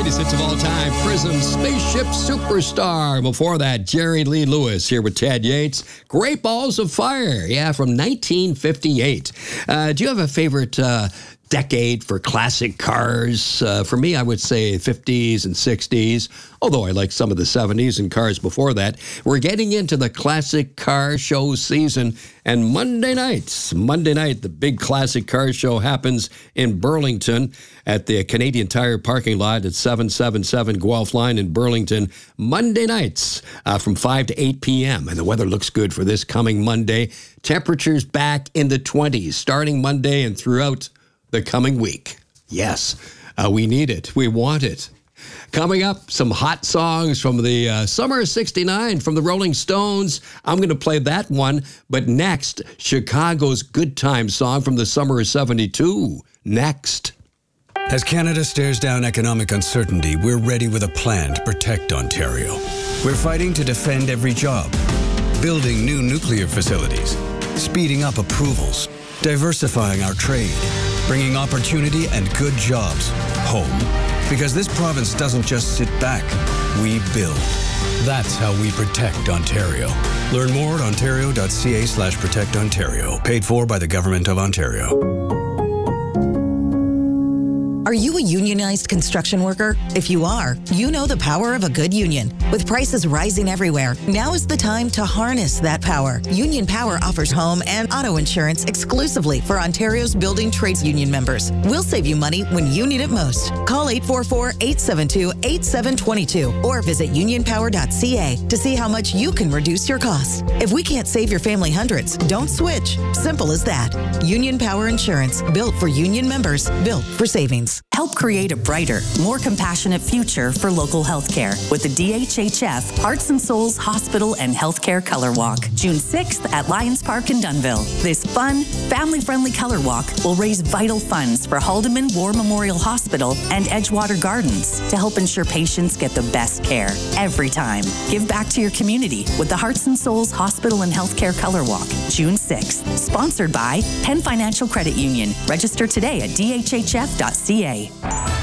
greatest hits of all time, Prism, Spaceship Superstar. Before that, Jerry Lee Lewis here with Ted Yates. Great Balls of Fire, yeah, from 1958. Do you have a favorite decade for classic cars? For me, I would say 50s and 60s, although I like some of the 70s and cars before that. We're getting into the classic car show season, and Monday night, the big classic car show happens in Burlington at the Canadian Tire parking lot at 777 Guelph Line in Burlington, Monday nights from 5 to 8 p.m. And the weather looks good for this coming Monday. Temperatures back in the 20s starting Monday and throughout the coming week. Yes, we need it. We want it. Coming up, some hot songs from the summer of 69 from the Rolling Stones. I'm going to play that one. But next, Chicago's Good Time song from the summer of 72. Next. As Canada stares down economic uncertainty, we're ready with a plan to protect Ontario. We're fighting to defend every job, building new nuclear facilities, speeding up approvals, diversifying our trade, bringing opportunity and good jobs home. Because this province doesn't just sit back, we build. That's how we protect Ontario. Learn more at ontario.ca/protectontario. Paid for by the Government of Ontario. Are you a unionized construction worker? If you are, you know the power of a good union. With prices rising everywhere, now is the time to harness that power. Union Power offers home and auto insurance exclusively for Ontario's building trades union members. We'll save you money when you need it most. Call 844-872-8722 or visit unionpower.ca to see how much you can reduce your costs. If we can't save your family hundreds, don't switch. Simple as that. Union Power Insurance, built for union members, built for savings. Help create a brighter, more compassionate future for local healthcare with the DHHF Hearts and Souls Hospital and Healthcare Color Walk, June 6th at Lions Park in Dunnville. This fun, family-friendly color walk will raise vital funds for Haldeman War Memorial Hospital and Edgewater Gardens to help ensure patients get the best care every time. Give back to your community with the Hearts and Souls Hospital and Healthcare Color Walk, June 6th. Sponsored by Penn Financial Credit Union. Register today at dhhf.ca.